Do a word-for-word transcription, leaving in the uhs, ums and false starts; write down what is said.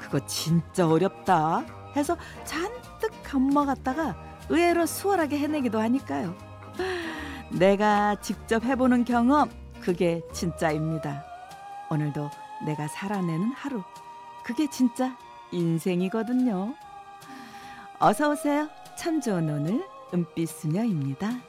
그거 진짜 어렵다 해서 잔뜩 겁먹었다가 의외로 수월하게 해내기도 하니까요. 내가 직접 해보는 경험, 그게 진짜입니다. 오늘도 내가 살아내는 하루, 그게 진짜 인생이거든요. 어서 오세요. 참 좋은 오늘 은빛수녀입니다.